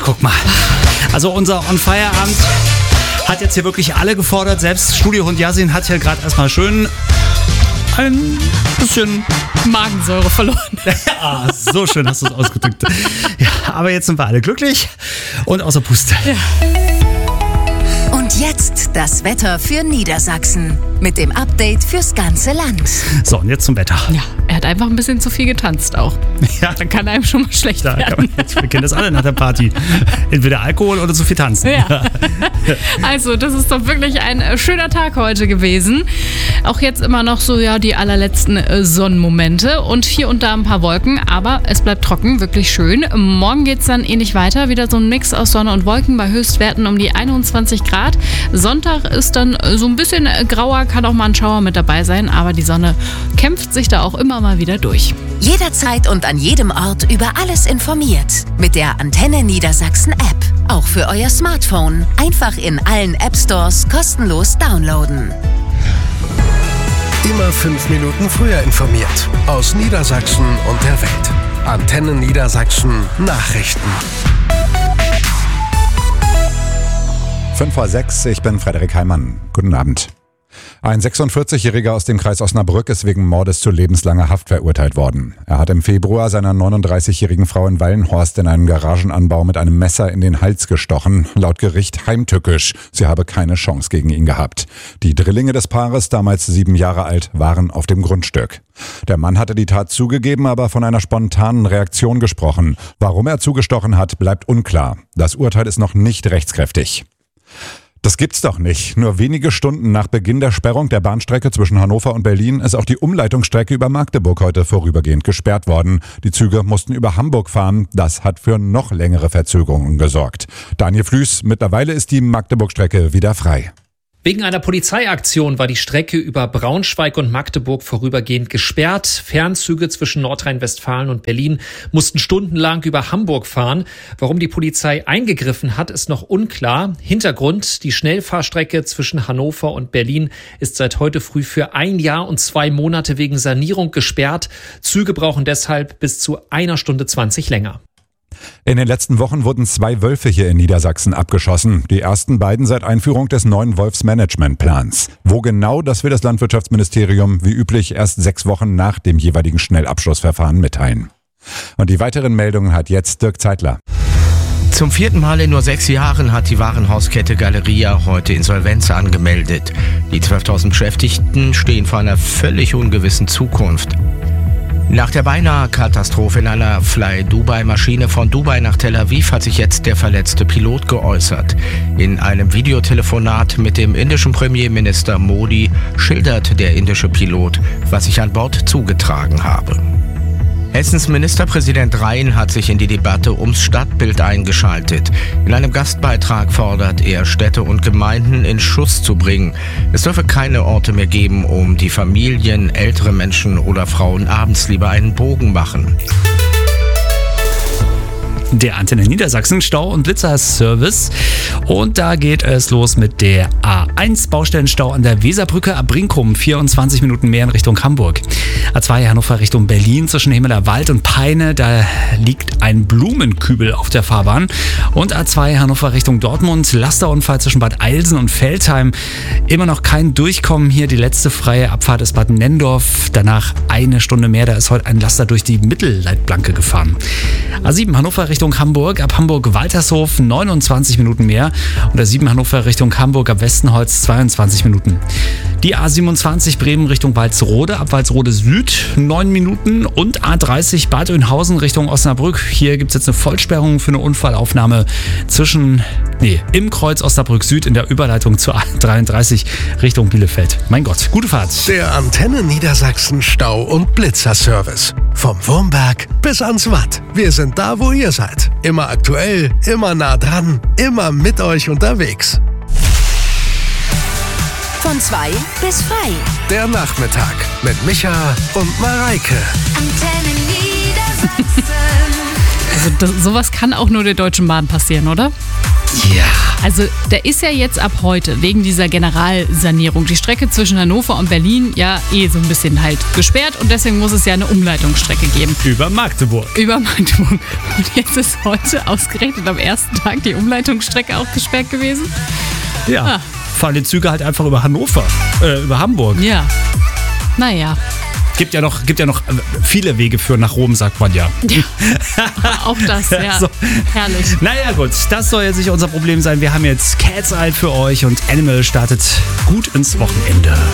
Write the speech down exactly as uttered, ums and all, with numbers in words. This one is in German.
guck mal. Also unser On-Fire-Abend hat jetzt hier wirklich alle gefordert. Selbst Studiohund Yasin hat hier gerade erstmal schön ein bisschen Magensäure verloren. Ah, so schön hast du es ausgedrückt. Ja, aber jetzt sind wir alle glücklich und außer Puste. Ja. Und jetzt das Wetter für Niedersachsen mit dem Update fürs ganze Land. So, und jetzt zum Wetter. Ja, er hat einfach ein bisschen zu viel getanzt auch. Ja, Dann kann einem schon mal schlecht da werden. kann man jetzt, wir kennen das alle nach der Party. Entweder Alkohol oder zu viel tanzen. Ja. Also, das ist doch wirklich ein schöner Tag heute gewesen. Auch jetzt immer noch so ja die allerletzten äh, Sonnenmomente und hier und da ein paar Wolken, aber es bleibt trocken, wirklich schön. Morgen geht es dann ähnlich weiter, wieder so ein Mix aus Sonne und Wolken bei Höchstwerten um die einundzwanzig Grad. Sonntag ist dann so ein bisschen grauer, kann auch mal ein Schauer mit dabei sein, aber die Sonne kämpft sich da auch immer mal wieder durch. Jederzeit und an jedem Ort über alles informiert. Mit der Antenne Niedersachsen App. Auch für euer Smartphone. Einfach in allen App Stores kostenlos downloaden. Immer fünf Minuten früher informiert. Aus Niedersachsen und der Welt. Antenne Niedersachsen Nachrichten. fünf vor sechs, ich bin Frederik Heimann. Guten Abend. Ein sechsundvierzigjähriger aus dem Kreis Osnabrück ist wegen Mordes zu lebenslanger Haft verurteilt worden. Er hat im Februar seiner neununddreißigjährigen Frau in Wallenhorst in einem Garagenanbau mit einem Messer in den Hals gestochen. Laut Gericht heimtückisch. Sie habe keine Chance gegen ihn gehabt. Die Drillinge des Paares, damals sieben Jahre alt, waren auf dem Grundstück. Der Mann hatte die Tat zugegeben, aber von einer spontanen Reaktion gesprochen. Warum er zugestochen hat, bleibt unklar. Das Urteil ist noch nicht rechtskräftig. Das gibt's doch nicht. Nur wenige Stunden nach Beginn der Sperrung der Bahnstrecke zwischen Hannover und Berlin ist auch die Umleitungsstrecke über Magdeburg heute vorübergehend gesperrt worden. Die Züge mussten über Hamburg fahren. Das hat für noch längere Verzögerungen gesorgt. Daniel Flüß, mittlerweile ist die Magdeburg-Strecke wieder frei. Wegen einer Polizeiaktion war die Strecke über Braunschweig und Magdeburg vorübergehend gesperrt. Fernzüge zwischen Nordrhein-Westfalen und Berlin mussten stundenlang über Hamburg fahren. Warum die Polizei eingegriffen hat, ist noch unklar. Hintergrund: Die Schnellfahrstrecke zwischen Hannover und Berlin ist seit heute früh für ein Jahr und zwei Monate wegen Sanierung gesperrt. Züge brauchen deshalb bis zu einer Stunde zwanzig länger. In den letzten Wochen wurden zwei Wölfe hier in Niedersachsen abgeschossen. Die ersten beiden seit Einführung des neuen Wolfsmanagementplans. Wo genau, das will das Landwirtschaftsministerium wie üblich erst sechs Wochen nach dem jeweiligen Schnellabschlussverfahren mitteilen. Und die weiteren Meldungen hat jetzt Dirk Zeitler. Zum vierten Mal in nur sechs Jahren hat die Warenhauskette Galeria heute Insolvenz angemeldet. Die zwölftausend Beschäftigten stehen vor einer völlig ungewissen Zukunft. Nach der beinahe Katastrophe in einer Fly-Dubai-Maschine von Dubai nach Tel Aviv hat sich jetzt der verletzte Pilot geäußert. In einem Videotelefonat mit dem indischen Premierminister Modi schildert der indische Pilot, was sich an Bord zugetragen habe. Hessens Ministerpräsident Rhein hat sich in die Debatte ums Stadtbild eingeschaltet. In einem Gastbeitrag fordert er, Städte und Gemeinden in Schuss zu bringen. Es dürfe keine Orte mehr geben, um die Familien, ältere Menschen oder Frauen abends lieber einen Bogen machen. Der Antenne Niedersachsen Stau- und Blitzerservice. Und da geht es los mit der A eins Baustellenstau an der Weserbrücke ab Brinkum. vierundzwanzig Minuten mehr in Richtung Hamburg. A zwei Hannover Richtung Berlin zwischen Himmeler Wald und Peine. Da liegt ein Blumenkübel auf der Fahrbahn. Und A zwei Hannover Richtung Dortmund. Lasterunfall zwischen Bad Eilsen und Veltheim. Immer noch kein Durchkommen hier. Die letzte freie Abfahrt ist Bad Nendorf. Danach eine Stunde mehr. Da ist heute ein Laster durch die Mittelleitplanke gefahren. A sieben Hannover Richtung Hamburg, ab Hamburg-Waltershof neunundzwanzig Minuten mehr und A sieben Hannover Richtung Hamburg ab Westenholz zweiundzwanzig Minuten. Die A siebenundzwanzig Bremen Richtung Walsrode, ab Walsrode Süd neun Minuten und A dreißig Bad Oeynhausen Richtung Osnabrück. Hier gibt es jetzt eine Vollsperrung für eine Unfallaufnahme zwischen, nee, im Kreuz Osnabrück Süd in der Überleitung zur A dreiunddreißig Richtung Bielefeld. Mein Gott, gute Fahrt. Der Antenne Niedersachsen Stau- und Blitzerservice. Vom Wurmberg bis ans Watt. Wir sind da, wo ihr seid. Immer aktuell, immer nah dran, immer mit euch unterwegs. Von zwei bis frei. Der Nachmittag mit Micha und Mareike. Antenne Niedersachsen. Also das, sowas kann auch nur der Deutschen Bahn passieren, oder? Ja. Also da ist ja jetzt ab heute wegen dieser Generalsanierung die Strecke zwischen Hannover und Berlin ja eh so ein bisschen halt gesperrt und deswegen muss es ja eine Umleitungsstrecke geben. Über Magdeburg. Über Magdeburg. Und jetzt ist heute ausgerechnet am ersten Tag die Umleitungsstrecke auch gesperrt gewesen. Ja. Ah. Fahren die Züge halt einfach über Hannover, äh, über Hamburg. Ja. Naja. Gibt ja noch, gibt ja noch viele Wege für nach Rom, sagt man ja. Ja. Auch das, ja. So. Herrlich. Naja gut, das soll jetzt nicht unser Problem sein. Wir haben jetzt Cat's Eye für euch und Animal startet gut ins Wochenende.